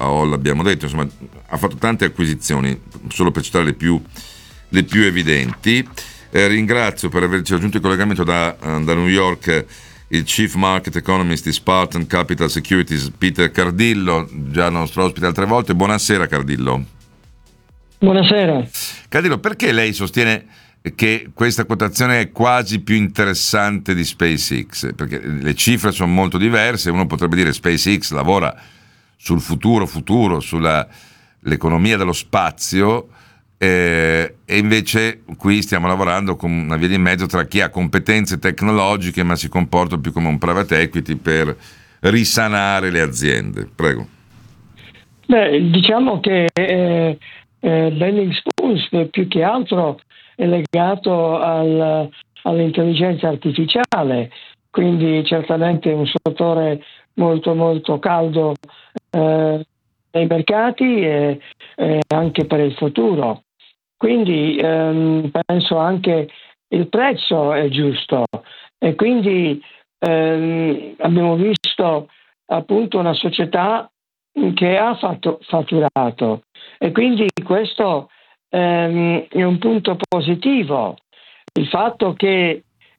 l'abbiamo detto, insomma, ha fatto tante acquisizioni, solo per citare le più evidenti. Ringrazio per averci raggiunto il collegamento da New York il Chief Market Economist di Spartan Capital Securities, Peter Cardillo, già nostro ospite altre volte. Buonasera Cardillo. Buonasera. Cardillo, perché lei sostiene che questa quotazione è quasi più interessante di SpaceX? Perché le cifre sono molto diverse, uno potrebbe dire SpaceX lavora sul futuro, sull'economia dello spazio, e invece qui stiamo lavorando con una via di mezzo tra chi ha competenze tecnologiche ma si comporta più come un private equity per risanare le aziende. Prego. Beh, diciamo che Bending Spoons più che altro è legato all'intelligenza artificiale, quindi certamente un settore molto molto caldo nei mercati e anche per il futuro. Quindi penso anche il prezzo è giusto e quindi abbiamo visto appunto una società che ha fatto fatturato e quindi questo è un punto positivo. Il fatto che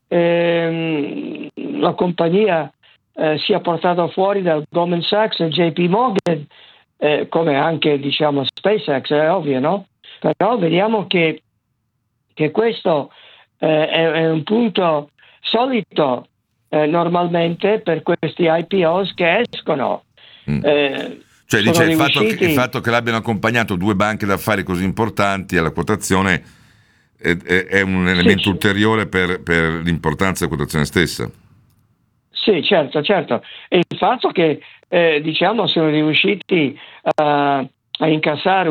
la compagnia sia portata fuori dal Goldman Sachs e JP Morgan, come anche diciamo SpaceX, è ovvio, no? Però vediamo che questo è un punto solito normalmente per questi IPOs che escono. Cioè dice il fatto che l'abbiano accompagnato due banche d'affari così importanti alla quotazione è un elemento ulteriore per l'importanza della quotazione stessa. Sì, certo. E il fatto che diciamo sono riusciti a incassare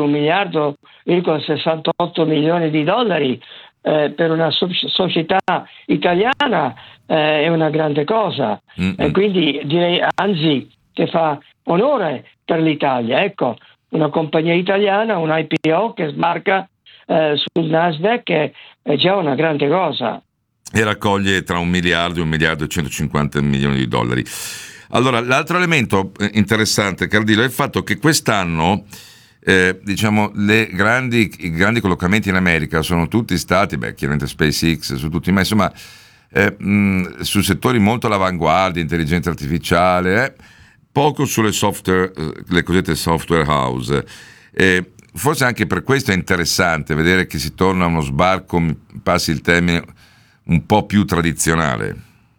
$1,68 miliardi per una società italiana è una grande cosa. E quindi direi anzi che fa onore per l'Italia. Ecco, una compagnia italiana, un IPO che sbarca sul Nasdaq è già una grande cosa. E raccoglie tra $1 miliardo e $1,150 milioni. Allora, l'altro elemento interessante, Cardillo, è il fatto che quest'anno diciamo i grandi collocamenti in America sono tutti stati, chiaramente SpaceX su tutti, ma insomma su settori molto all'avanguardia, intelligenza artificiale, poco sulle software, le cosiddette software house. Forse anche per questo è interessante vedere che si torna a uno sbarco, mi passi il termine, un po' più tradizionale.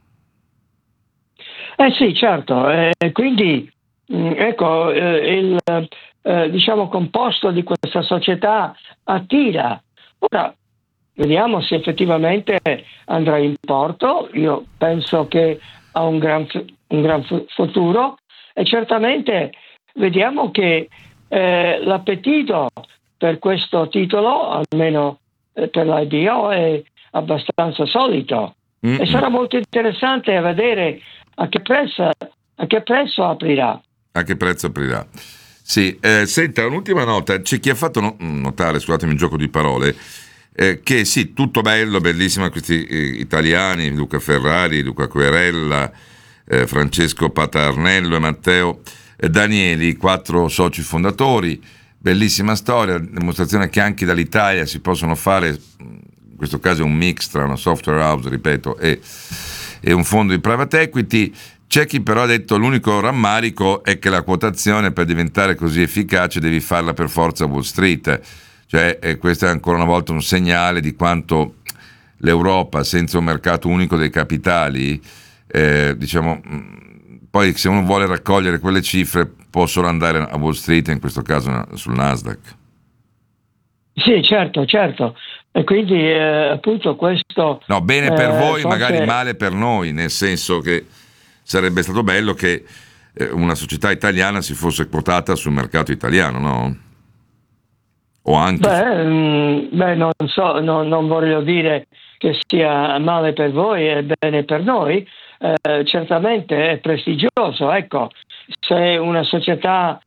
Sì, certo. Quindi ecco il diciamo composto di questa società attira. Ora vediamo se effettivamente andrà in porto. Io penso che ha un gran futuro e certamente vediamo che l'appetito per questo titolo, almeno per l'IPO, è abbastanza solido. E sarà molto interessante vedere a che prezzo aprirà. A che prezzo aprirà? Sì, senta, un'ultima nota, c'è chi ha fatto notare, scusatemi il gioco di parole, che sì, tutto bello, bellissimo questi italiani, Luca Ferrari, Luca Querella, Francesco Patarnello e Matteo Danieli, 4 soci fondatori, bellissima storia, dimostrazione che anche dall'Italia si possono fare, in questo caso è un mix tra una software house, ripeto, e un fondo di private equity. C'è chi però ha detto l'unico rammarico è che la quotazione per diventare così efficace devi farla per forza a Wall Street, cioè questo è ancora una volta un segnale di quanto l'Europa senza un mercato unico dei capitali, diciamo, poi se uno vuole raccogliere quelle cifre può solo andare a Wall Street, in questo caso sul Nasdaq. Sì, certo. E quindi appunto questo... No, bene per voi, magari male per noi, nel senso che sarebbe stato bello che una società italiana si fosse quotata sul mercato italiano, no? O anche... non so, non voglio dire che sia male per voi e bene per noi, certamente è prestigioso. Ecco, se una società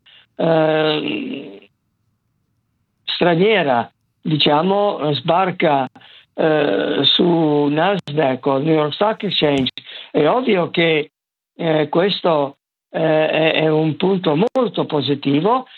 straniera, diciamo, sbarca su Nasdaq o New York Stock Exchange, è ovvio che questo è un punto molto positivo